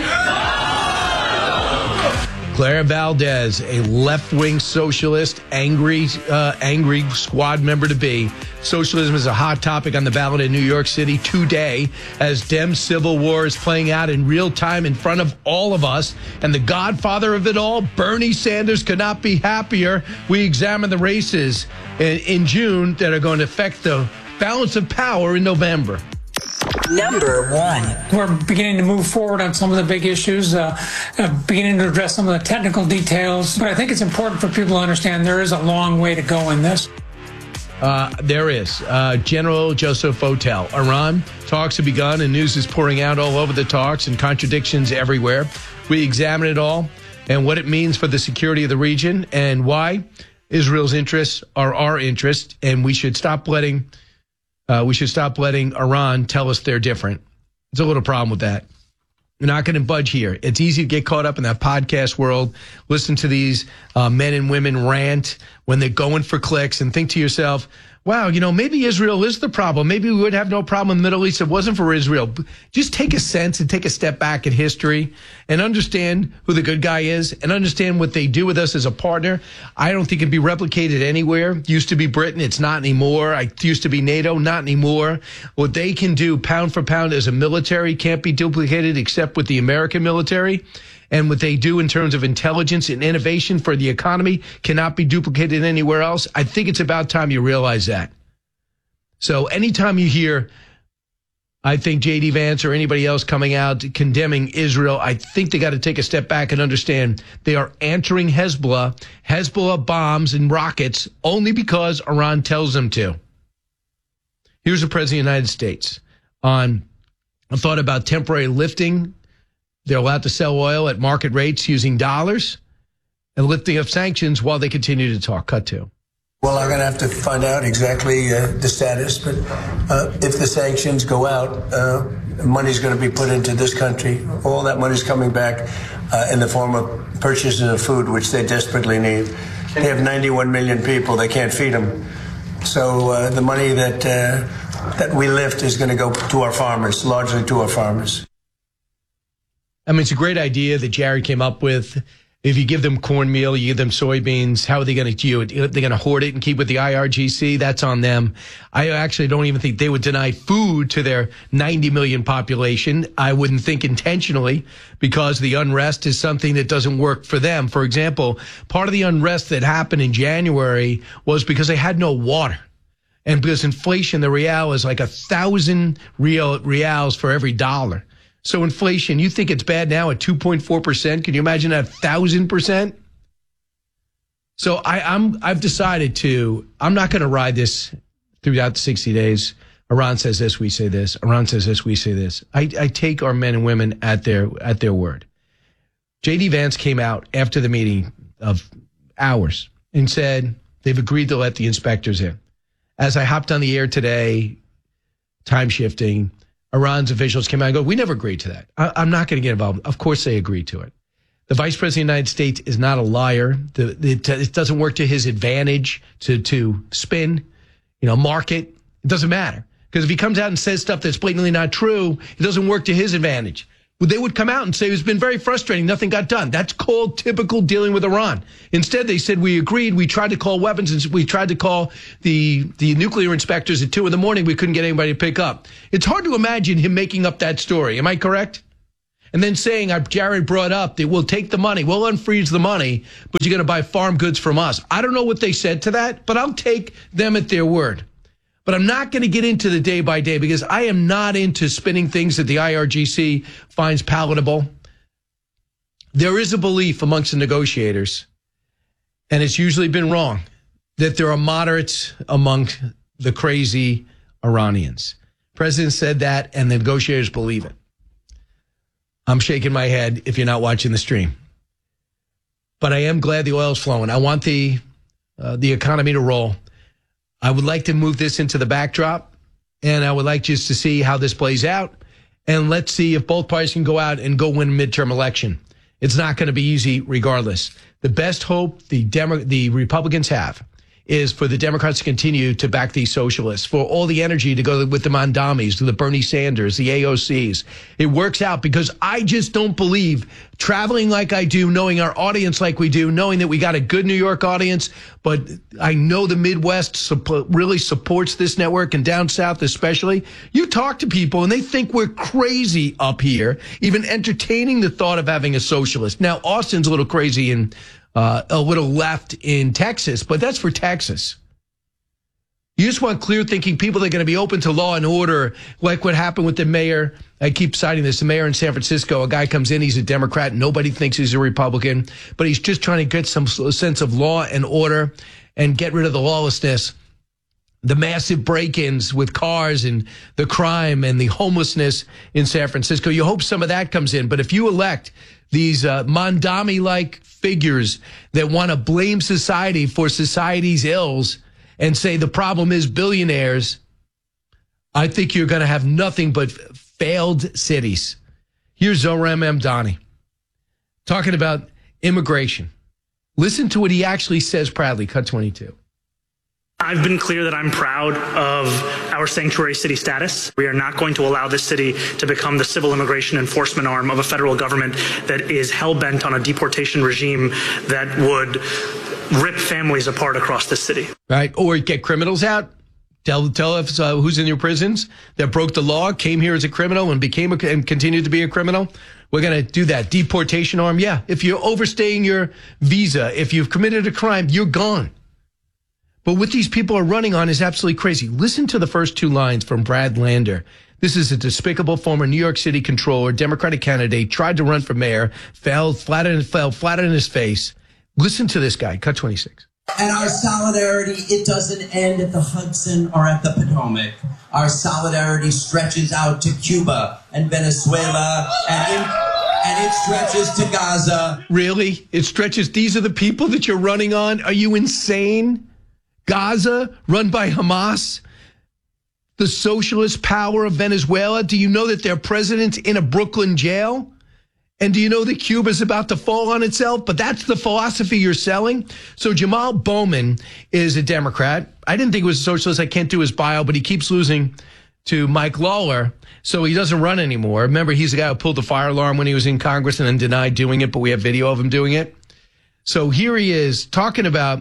Clara Valdez, a left-wing socialist, angry, uh, angry squad member to be. Socialism is a hot topic on the ballot in New York City today as Dem civil war is playing out in real time in front of all of us. And the godfather of it all, Bernie Sanders, could not be happier. We examine the races in, in June that are going to affect the balance of power in November. Number one. We're beginning to move forward on some of the big issues, uh, uh, beginning to address some of the technical details. But I think it's important for people to understand there is a long way to go in this. Uh, there is. Uh, General Joseph Votel. Iran talks have begun and news is pouring out all over the talks and contradictions everywhere. We examine it all and what it means for the security of the region and why Israel's interests are our interests, and we should stop letting uh, we should stop letting Iran tell us they're different. There's a little problem with that. We're not going to budge here. It's easy to get caught up in that podcast world, listen to these uh, men and women rant when they're going for clicks and think to yourself, wow, you know, maybe Israel is the problem. Maybe we would have no problem in the Middle East if it wasn't for Israel. Just take a sense and take a step back in history and understand who the good guy is and understand what they do with us as a partner. I don't think it can be replicated anywhere. Used to be Britain. It's not anymore. I used to be NATO. Not anymore. What they can do pound for pound as a military can't be duplicated except with the American military. And what they do in terms of intelligence and innovation for the economy cannot be duplicated anywhere else. I think it's about time you realize that. So anytime you hear, I think, J D Vance or anybody else coming out condemning Israel, I think they got to take a step back and understand they are answering Hezbollah, Hezbollah bombs and rockets only because Iran tells them to. Here's the President of the United States on a thought about temporary lifting. They're allowed to sell oil at market rates using dollars and lifting of sanctions while they continue to talk. Cut to. Well, I'm going to have to find out exactly uh, the status, but uh, if the sanctions go out, uh, money's going to be put into this country. All that money's coming back uh, in the form of purchases of food, which they desperately need. They have ninety-one million people. They can't feed them. So uh, the money that, uh, that we lift is going to go to our farmers, largely to our farmers. I mean, it's a great idea that Jared came up with. If you give them cornmeal, you give them soybeans, how are they going to do it? They're going to hoard it and keep with the I R G C? That's on them. I actually don't even think they would deny food to their ninety million population. I wouldn't think intentionally, because the unrest is something that doesn't work for them. For example, part of the unrest that happened in January was because they had no water. And because inflation, the real is like a thousand real reals for every dollar. So inflation, you think it's bad now at two point four percent? Can you imagine that one thousand percent? So I, I'm, I've decided to, I'm not going to ride this throughout the sixty days. Iran says this, we say this. Iran says this, we say this. I, I take our men and women at their at their word. J D Vance came out after the meeting of hours and said they've agreed to let the inspectors in. As I hopped on the air today, time shifting, Iran's officials came out and go, we never agreed to that. I, I'm not going to get involved. Of course they agreed to it. The vice president of the United States is not a liar. The, it, it doesn't work to his advantage to, to spin, you know, market. It doesn't matter. Because if he comes out and says stuff that's blatantly not true, it doesn't work to his advantage. Well, they would come out and say it's been very frustrating. Nothing got done. That's called typical dealing with Iran. Instead, they said, we agreed. We tried to call weapons and we tried to call the, the nuclear inspectors at two in the morning. We couldn't get anybody to pick up. It's hard to imagine him making up that story. Am I correct? And then saying, Jared brought up that we'll take the money, we'll unfreeze the money, but you're going to buy farm goods from us. I don't know what they said to that, but I'll take them at their word. But I'm not going to get into the day by day because I am not into spinning things that the I R G C finds palatable. There is a belief amongst the negotiators, and it's usually been wrong, that there are moderates among the crazy Iranians. The president said that, and the negotiators believe it. I'm shaking my head if you're not watching the stream. But I am glad the oil's flowing. I want the uh, the economy to roll. I would like to move this into the backdrop, and I would like just to see how this plays out. And let's see if both parties can go out and go win a midterm election. It's not going to be easy regardless. The best hope the Demo- the Republicans have is for the Democrats to continue to back these socialists, for all the energy to go with the Mondamis, to the Bernie Sanders, the A O Cs. It works out because I just don't believe traveling like I do, knowing our audience like we do, knowing that we got a good New York audience, but I know the Midwest suppo- really supports this network, and down south especially. You talk to people and they think we're crazy up here, even entertaining the thought of having a socialist. Now, Austin's a little crazy and Uh, a little left in Texas, but that's for Texas. You just want clear-thinking people that are going to be open to law and order, like what happened with the mayor. I keep citing this. The mayor in San Francisco, a guy comes in, he's a Democrat. Nobody thinks he's a Republican, but he's just trying to get some sense of law and order and get rid of the lawlessness. The massive break-ins with cars and the crime and the homelessness in San Francisco. You hope some of that comes in. But if you elect these uh, Mondami-like figures that want to blame society for society's ills and say the problem is billionaires, I think you're going to have nothing but failed cities. Here's Zohran Mamdani talking about immigration. Listen to what he actually says proudly. Cut twenty-two. I've been clear that I'm proud of our sanctuary city status. We are not going to allow this city to become the civil immigration enforcement arm of a federal government that is hell-bent on a deportation regime that would rip families apart across this city. Right, or get criminals out. Tell tell us uh, who's in your prisons that broke the law, came here as a criminal, and became a, and continued to be a criminal. We're going to do that. Deportation arm, yeah. If you're overstaying your visa, if you've committed a crime, you're gone. But what these people are running on is absolutely crazy. Listen to the first two lines from Brad Lander. This is a despicable former New York City controller, Democratic candidate, tried to run for mayor, fell flat in, fell flat in his face. Listen to this guy. Cut twenty-six. And our solidarity, it doesn't end at the Hudson or at the Potomac. Our solidarity stretches out to Cuba and Venezuela, and, in, and it stretches to Gaza. Really? It stretches? These are the people that you're running on? Are you insane? Gaza, run by Hamas, the socialist power of Venezuela. Do you know that their president's in a Brooklyn jail? And do you know that Cuba's about to fall on itself? But that's the philosophy you're selling. So Jamal Bowman is a Democrat. I didn't think he was a socialist. I can't do his bio, but he keeps losing to Mike Lawler, so he doesn't run anymore. Remember, he's the guy who pulled the fire alarm when he was in Congress and then denied doing it, but we have video of him doing it. So here he is talking about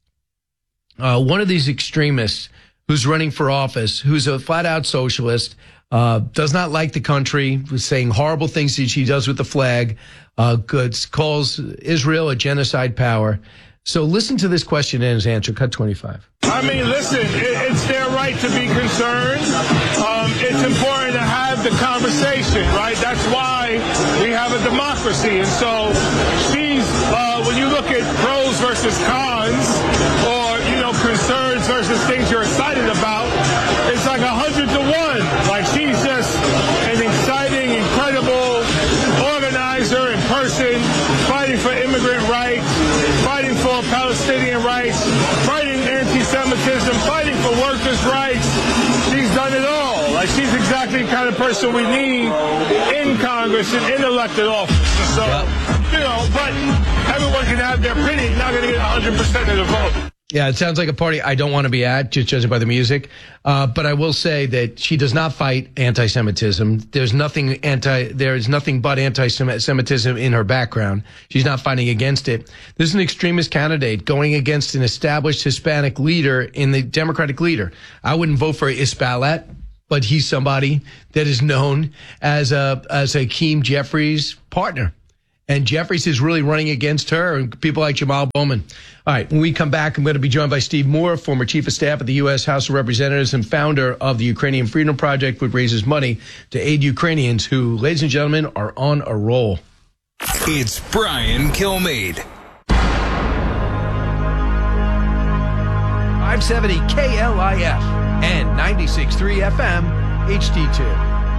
Uh, one of these extremists who's running for office, who's a flat-out socialist, uh, does not like the country, was saying horrible things that she does with the flag, uh, goods, calls Israel a genocide power. So listen to this question and his answer. Cut twenty-five. I mean, listen, it, it's their right to be concerned. Uh, um, it's important to have the conversation, right? That's why we have a democracy. And so she's, uh, when you look at pros versus cons, or, you know, concerns versus things you're excited about, it's like a hundred to one. Like, she's just an exciting, incredible organizer in person, fighting for immigrant rights, fighting for Palestinian rights, fighting anti-Semitism, fighting for workers' rights. She's done it all. Like, she's exactly the kind of person we need in Congress and in elected office. So, you know, but everyone can have their opinion. Not going to get one hundred percent of the vote. Yeah, it sounds like a party I don't want to be at, just judging by the music. Uh, but I will say that she does not fight anti-Semitism. There's nothing anti, there is nothing but anti-Semitism in her background. She's not fighting against it. This is an extremist candidate going against an established Hispanic leader in the Democratic leader. I wouldn't vote for Isbalat, but he's somebody that is known as a, as a Hakeem Jeffries partner. And Jeffries is really running against her and people like Jamal Bowman. All right, when we come back, I'm going to be joined by Steve Moore, former chief of staff at the U S House of Representatives and founder of the Ukrainian Freedom Project, which raises money to aid Ukrainians who, ladies and gentlemen, are on a roll. It's Brian Kilmeade. five seventy K L I F and ninety-six point three F M H D two.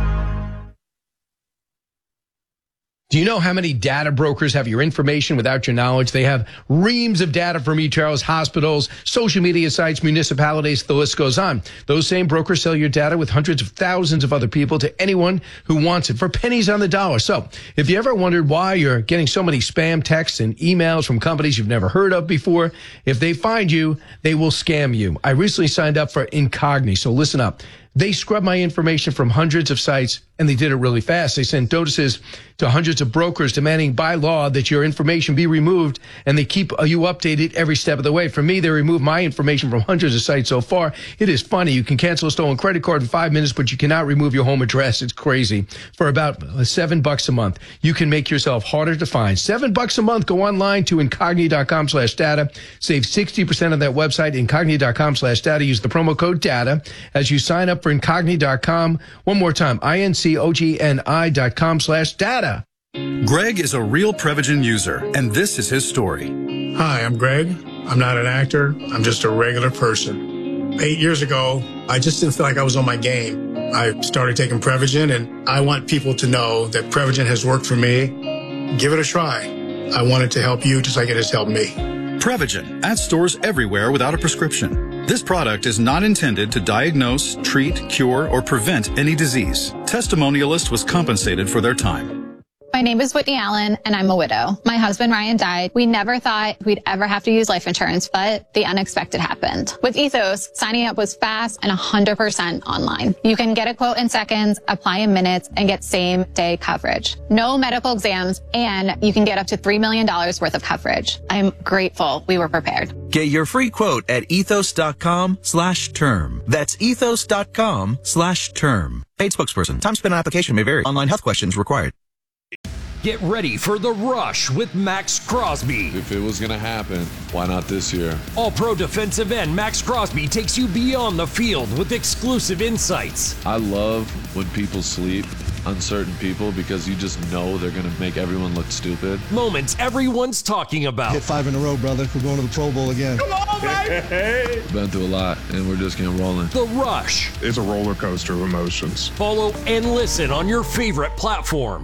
Do you know how many data brokers have your information without your knowledge? They have reams of data from each other's hospitals, social media sites, municipalities, the list goes on. Those same brokers sell your data with hundreds of thousands of other people to anyone who wants it for pennies on the dollar. So if you ever wondered why you're getting so many spam texts and emails from companies you've never heard of before, if they find you, they will scam you. I recently signed up for Incogni, so listen up. They scrub my information from hundreds of sites, and they did it really fast. They sent notices to hundreds of brokers demanding by law that your information be removed, and they keep you updated every step of the way. For me, they removed my information from hundreds of sites so far. It is funny. You can cancel a stolen credit card in five minutes, but you cannot remove your home address. It's crazy. For about seven bucks a month, you can make yourself harder to find. Seven bucks a month. Go online to incogni.com slash data. Save sixty percent on that website, incogni.com slash data. Use the promo code data as you sign up for incogni dot com. One more time, I N C O G N I dot com slash data. Greg is a real Prevagen user, and this is his story. Hi, I'm Greg. I'm not an actor. I'm just a regular person. Eight years ago, I just didn't feel like I was on my game. I started taking Prevagen, and I want people to know that Prevagen has worked for me. Give it a try. I want it to help you just like it has helped me. Prevagen, at stores everywhere without a prescription. This product is not intended to diagnose, treat, cure, or prevent any disease. Testimonialist was compensated for their time. My name is Whitney Allen, and I'm a widow. My husband, Ryan, died. We never thought we'd ever have to use life insurance, but the unexpected happened. With Ethos, signing up was fast and one hundred percent online. You can get a quote in seconds, apply in minutes, and get same-day coverage. No medical exams, and you can get up to three million dollars worth of coverage. I'm grateful we were prepared. Get your free quote at ethos.com slash term. That's ethos.com slash term. Paid spokesperson. Time spent on application may vary. Online health questions required. Get ready for The Rush with Max Crosby. If it was going to happen, why not this year? All-pro defensive end Max Crosby takes you beyond the field with exclusive insights. I love when people sleep on certain people because you just know they're going to make everyone look stupid. Moments everyone's talking about. Hit five in a row, brother. We're going to the Pro Bowl again. Come on, baby! Been through a lot, and we're just getting rolling. The Rush. It's a roller coaster of emotions. Follow and listen on your favorite platform.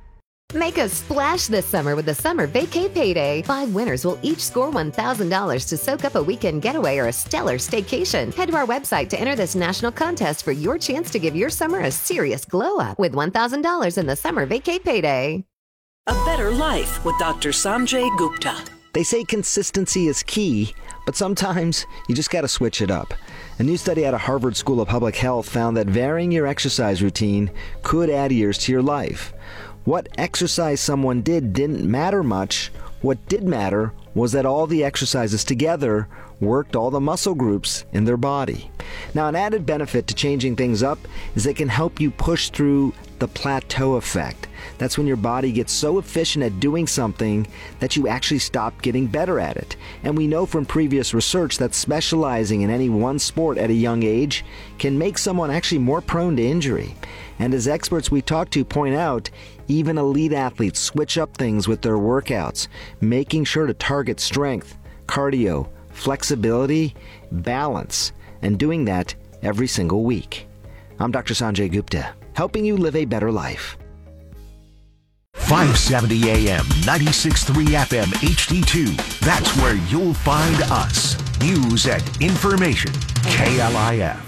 Make a splash this summer with the Summer Vacay Payday. Five winners will each score one thousand dollars to soak up a weekend getaway or a stellar staycation. Head to our website to enter this national contest for your chance to give your summer a serious glow up with one thousand dollars in the Summer Vacay Payday. A better life with Doctor Sanjay Gupta. They say consistency is key, but sometimes you just got to switch it up. A new study out of Harvard School of Public Health found that varying your exercise routine could add years to your life. What exercise someone did didn't matter much. What did matter was that all the exercises together worked all the muscle groups in their body. Now, an added benefit to changing things up is it can help you push through the plateau effect. That's when your body gets so efficient at doing something that you actually stop getting better at it. And we know from previous research that specializing in any one sport at a young age can make someone actually more prone to injury. And as experts we talk to point out, even elite athletes switch up things with their workouts, making sure to target strength, cardio, flexibility, balance, and doing that every single week. I'm Doctor Sanjay Gupta, helping you live a better life. five seventy A M, ninety-six point three F M H D two. That's where you'll find us. News and information. K L I F.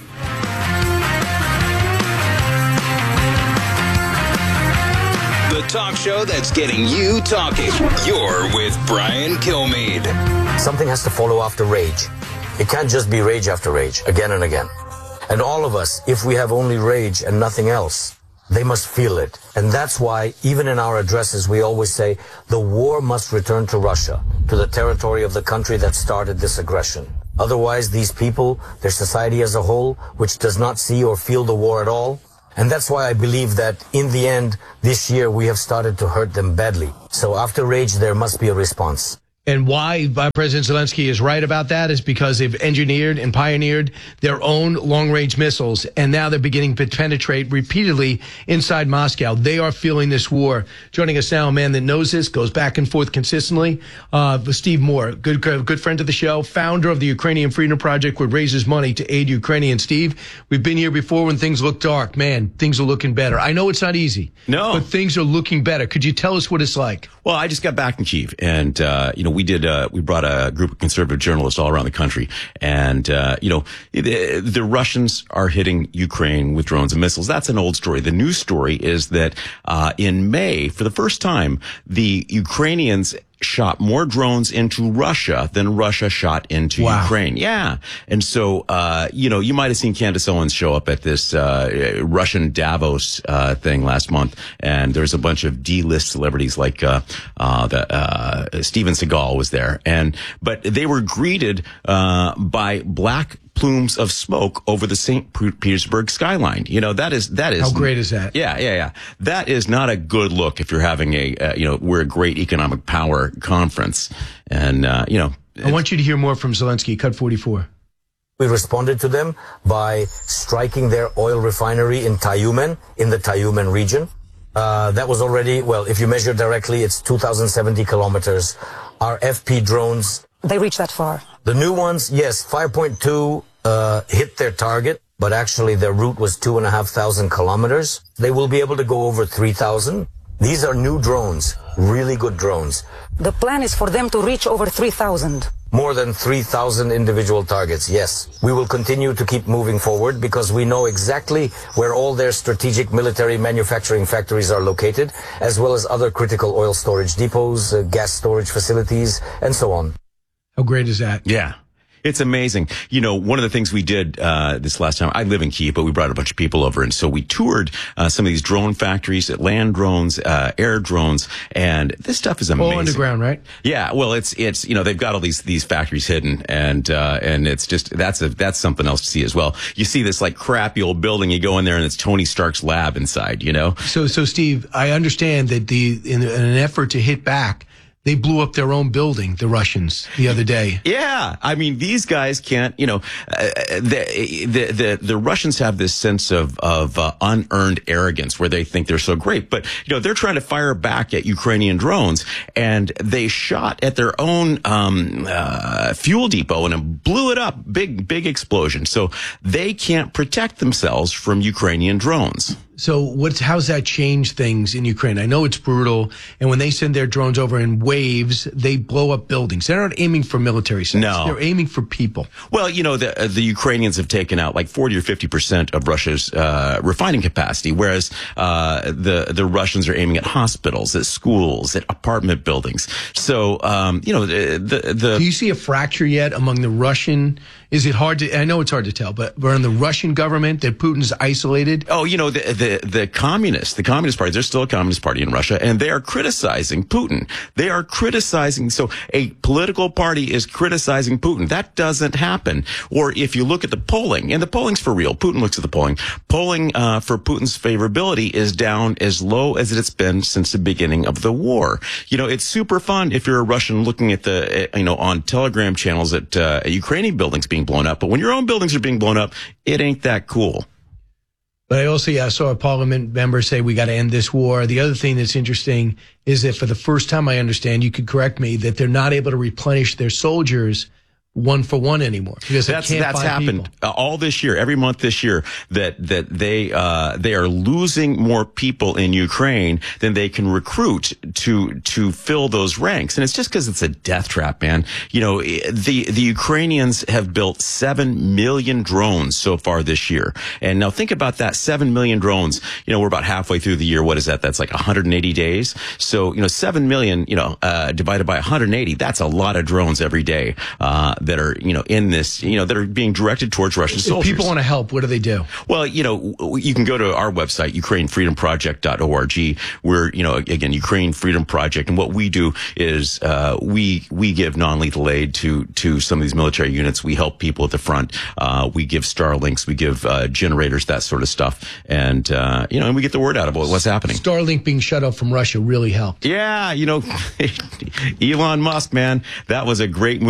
The talk show that's getting you talking. You're with Brian Kilmeade. Something has to follow after rage. It can't just be rage after rage, again and again. And all of us, if we have only rage and nothing else, they must feel it. And that's why, even in our addresses, we always say, the war must return to Russia, to the territory of the country that started this aggression. Otherwise, these people, their society as a whole, which does not see or feel the war at all, and that's why I believe that in the end, this year, we have started to hurt them badly. So after rage, there must be a response. And why President Zelensky is right about that is because they've engineered and pioneered their own long-range missiles, and now they're beginning to penetrate repeatedly inside Moscow. They are feeling this war. Joining us now, a man that knows this, goes back and forth consistently, uh, Steve Moore, good good friend of the show, founder of the Ukrainian Freedom Project, which raises money to aid Ukrainians. Steve, we've been here before when things look dark. Man, things are looking better. I know it's not easy. No. But things are looking better. Could you tell us what it's like? Well, I just got back in Kyiv, and, uh, you know, we did, uh, we brought a group of conservative journalists all around the country. And, uh, you know, the, the Russians are hitting Ukraine with drones and missiles. That's an old story. The new story is that, uh, in May, for the first time, the Ukrainians shot more drones into Russia than Russia shot into wow. Ukraine. Yeah. And so, uh, you know, you might have seen Candace Owens show up at this, uh, Russian Davos, uh, thing last month. And there's a bunch of D-list celebrities like, uh, uh, the, uh, Steven Seagal was there. And, but they were greeted, uh, by black plumes of smoke over the Saint Petersburg skyline. You know, that is, that is. How great is that? Yeah, yeah, yeah. That is not a good look if you're having a, uh, you know, we're a great economic power conference. And, uh, you know. I want you to hear more from Zelensky. Cut forty-four. We responded to them by striking their oil refinery in Tyumen, in the Tyumen region. Uh, that was already, well, if you measure directly, it's two thousand seventy kilometers. Our F P drones. They reach that far. The new ones, yes, five point two uh, hit their target, but actually their route was two and a half thousand kilometers. They will be able to go over three thousand. These are new drones, really good drones. The plan is for them to reach over three thousand. More than three thousand individual targets, yes. We will continue to keep moving forward because we know exactly where all their strategic military manufacturing factories are located, as well as other critical oil storage depots, uh, gas storage facilities, and so on. How great is that? Yeah. It's amazing. You know, one of the things we did uh this last time, I live in Kyiv, but we brought a bunch of people over, and so we toured uh some of these drone factories, land drones, uh air drones, and this stuff is amazing. All underground, right? Yeah, well, it's it's you know, they've got all these these factories hidden, and uh and it's just that's a that's something else to see as well. You see this like crappy old building, you go in there and it's Tony Stark's lab inside, you know. So so Steve, I understand that the in, in an effort to hit back, they blew up their own building, the Russians, the other day. Yeah. I mean, these guys can't, you know, uh, the, the, the, the Russians have this sense of, of, uh, unearned arrogance where they think they're so great. But, you know, they're trying to fire back at Ukrainian drones, and they shot at their own, um, uh, fuel depot and it blew it up. Big, big explosion. So they can't protect themselves from Ukrainian drones. So what's, how's that change things in Ukraine? I know it's brutal, and when they send their drones over in waves, they blow up buildings. They're not aiming for military sites. No. They're aiming for people. Well, you know, the, uh, the Ukrainians have taken out like forty or fifty percent of Russia's, uh, refining capacity, whereas, uh, the, the Russians are aiming at hospitals, at schools, at apartment buildings. So, um, you know, the, the, the. Do you see a fracture yet among the Russian? Is it hard to, I know it's hard to tell, but we're in the Russian government that Putin's isolated? Oh, you know, the, the the, the communists, the Communist Party, there's still a Communist Party in Russia, and they are criticizing Putin. They are criticizing, so a political party is criticizing Putin. That doesn't happen. Or if you look at the polling, and the polling's for real, Putin looks at the polling, polling uh, for Putin's favorability is down as low as it's been since the beginning of the war. You know, it's super fun if you're a Russian looking at the, you know, on Telegram channels at uh, Ukrainian buildings being blown up, but when your own buildings are being blown up, it ain't that cool. But I also yeah, saw a parliament member say we got to end this war. The other thing that's interesting is that for the first time, I understand, you could correct me, that they're not able to replenish their soldiers one for one anymore because that's they can't that's find happened uh, all this year, every month this year. That that they uh, they are losing more people in Ukraine than they can recruit to to fill those ranks, and it's just because it's a death trap, man. You know, the the Ukrainians have built seven million drones so far this year, and now think about that, seven million drones. You know, we're about halfway through the year. What is that? That's like one hundred eighty days. So you know, seven million, you know, uh, divided by one hundred eighty, that's a lot of drones every day. Uh, that are, you know, in this, you know, that are being directed towards Russian If soldiers. people want to help, what do they do? Well, you know, you can go to our website, Ukraine Freedom Project dot org. We're, you know, again, Ukraine Freedom Project. And what we do is, uh, we, we give non-lethal aid to, to some of these military units. We help people at the front. Uh, we give Starlinks, we give, uh, generators, that sort of stuff. And, uh, you know, and we get the word out about what's happening. Starlink being shut off from Russia really helped. Yeah. You know, Elon Musk, man, that was a great move.